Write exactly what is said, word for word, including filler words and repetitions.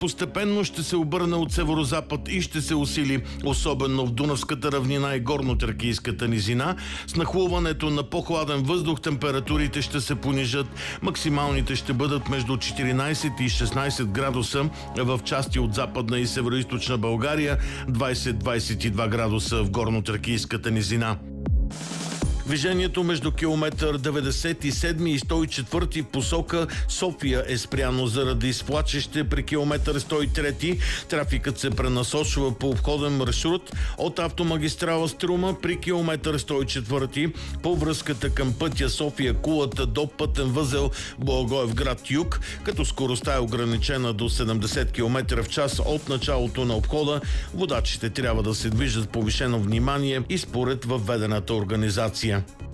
Постепенно ще се обърне от северозапад и ще се усили, особено в Дунавската равнина и горно-тракийската низина. С нахлуването на по-хладен въздух температурите ще се понижат. Максималните ще бъдат между четиринайсет и шестнайсет градуса в части от Западна и Североизточна България, двайсет до двайсет и два градуса в горно-тракийската низина. Движението между километър деветдесет и седми и сто и четвърти посока София е спряно заради свлачище при километър сто и трети. Трафикът се пренасочва по обходен маршрут от автомагистрала Струма при километър сто и четвърти по връзката към пътя София-Кулата до пътен възел Благоевград юг, като скоростта е ограничена до седемдесет километра в час от началото на обхода. Водачите трябва да се движат с повишено внимание и според въведената организация.